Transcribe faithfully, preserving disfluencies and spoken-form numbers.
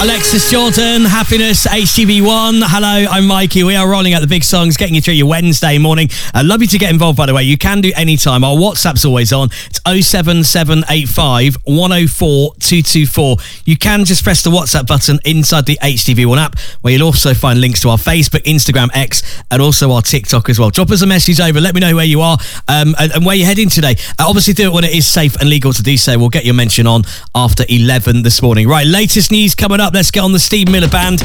Alexis Jordan, Happiness, H T V one. Hello, I'm Mikey. We are rolling out the big songs, getting you through your Wednesday morning. I'd love you to get involved, by the way. You can do any time. Our WhatsApp's always on. It's oh seven seven eight five, one oh four, two two four. You can just press the WhatsApp button inside the H T V one app, where you'll also find links to our Facebook, Instagram, X, and also our TikTok as well. Drop us a message over. Let me know where you are um, and, and where you're heading today. Uh, obviously, do it when it is safe and legal to do so. We'll get your mention on after eleven this morning. Right, latest news coming up. Let's get on the Steve Miller Band.